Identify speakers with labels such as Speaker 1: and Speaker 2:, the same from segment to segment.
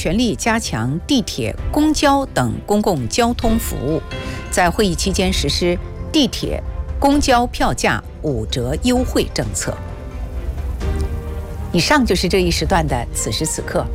Speaker 1: 全力加强地铁、公交等公共交通服务，在会议期间实施地铁、公交票价5折优惠政策。以上就是这一时段的此时此刻。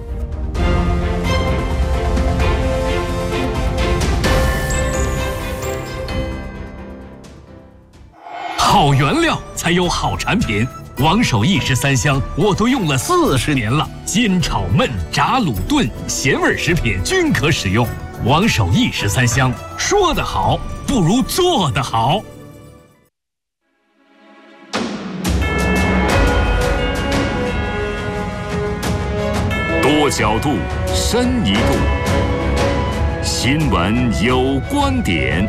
Speaker 2: 好原料才有好产品，王守义13香我都用了40年了，煎炒焖炸卤炖咸味食品均可使用。王守义13香，说得好不如做得好。多角度，深一度，新闻有观点。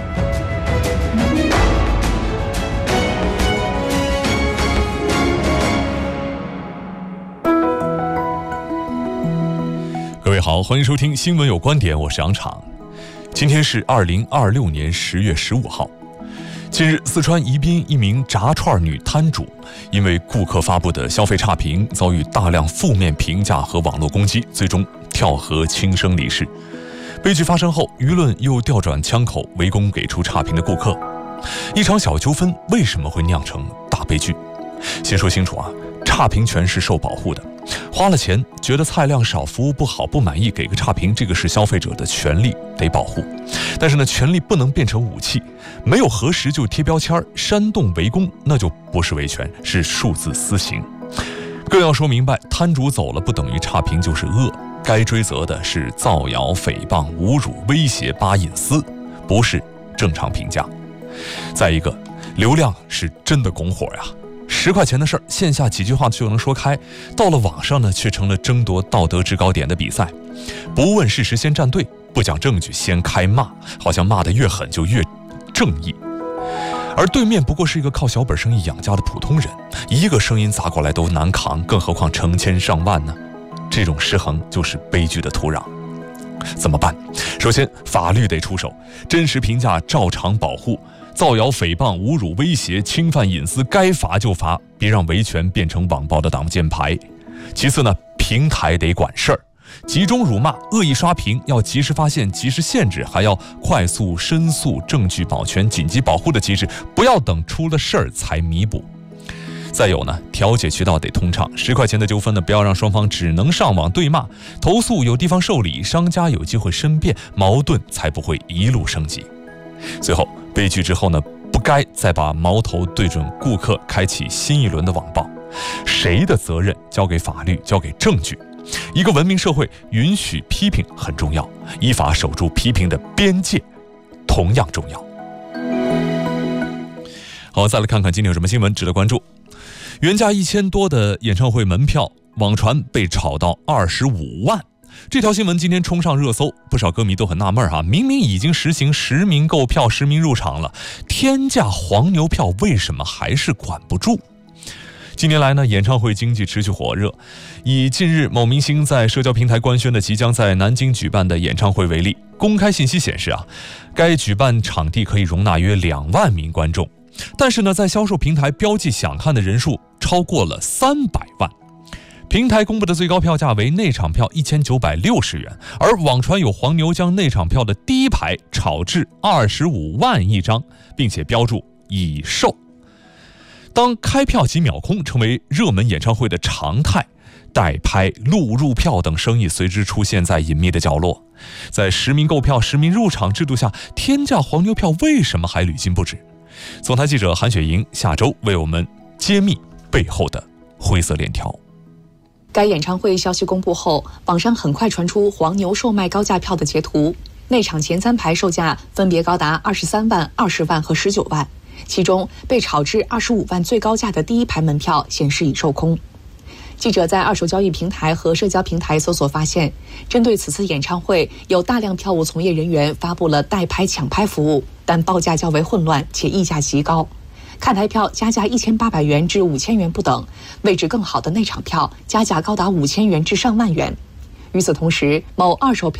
Speaker 3: 各位好，欢迎收听新闻有观点，我是杨昶。今天是2026年10月15号。近日，四川宜宾一名炸串女摊主因为顾客发布的消费差评遭遇大量负面评价和网络攻击，最终跳河轻生离世。悲剧发生后，舆论又调转枪口围攻给出差评的顾客。一场小纠纷为什么会酿成大悲剧？先说清楚啊，差评权是受保护的，花了钱觉得菜量少、服务不好、不满意，给个差评，这个是消费者的权利，得保护。但是呢，权利不能变成武器，没有核实就贴标签、煽动围攻，那就不是维权，是数字私刑。更要说明白，摊主走了不等于差评就是恶，该追责的是造谣、诽谤、侮辱、威胁、扒隐私，不是正常评价。再一个，流量是真的拱火呀。10块钱的事儿，线下几句话就能说开，到了网上呢，却成了争夺道德制高点的比赛。不问事实先站队，不讲证据先开骂，好像骂得越狠就越正义。而对面不过是一个靠小本生意养家的普通人，一个声音砸过来都难扛，更何况成千上万呢？这种失衡就是悲剧的土壤。怎么办？首先，法律得出手，真实评价照常保护。造谣、诽谤、侮辱、威胁、侵犯隐私，该罚就罚，别让维权变成网暴的挡箭牌。其次呢，平台得管事儿，集中辱骂、恶意刷屏要及时发现、及时限制，还要快速申诉、证据保全、紧急保护的机制，不要等出了事儿才弥补。再有呢，调解渠道得通畅，10块钱的纠纷呢，不要让双方只能上网对骂，投诉有地方受理，商家有机会申辩，矛盾才不会一路升级。最后，悲剧之后呢，不该再把矛头对准顾客，开启新一轮的网暴。谁的责任交给法律，交给证据。一个文明社会允许批评很重要，依法守住批评的边界同样重要。好，再来看看今天有什么新闻值得关注。原价1000多的演唱会门票，网传被炒到25万。这条新闻今天冲上热搜，不少歌迷都很纳闷哈，明明已经实行实名购票、实名入场了，天价黄牛票为什么还是管不住？近年来呢，演唱会经济持续火热。以近日某明星在社交平台官宣的即将在南京举办的演唱会为例，公开信息显示啊，该举办场地可以容纳约2万名观众，但是呢，在销售平台标记想看的人数超过了300万。平台公布的最高票价为内场票1960元，而网传有黄牛将内场票的第一排炒至25万一张，并且标注已售。当开票即秒空成为热门演唱会的常态，代拍、录入票等生意随之出现在隐秘的角落。在实名购票、实名入场制度下，天价黄牛票为什么还屡禁不止？总台记者韩雪莹下周为我们揭秘背后的灰色链条。
Speaker 4: 该演唱会消息公布后，网上很快传出黄牛售卖高价票的截图。内场前3排售价分别高达23万、20万和19万，其中被炒至25万最高价的第一排门票显示已售空。记者在二手交易平台和社交平台搜索发现，针对此次演唱会，有大量票务从业人员发布了代拍抢拍服务，但报价较为混乱且溢价极高。看台票加价1800元至5000元不等，位置更好的内场票加价高达5000元至上万元。与此同时，某二手票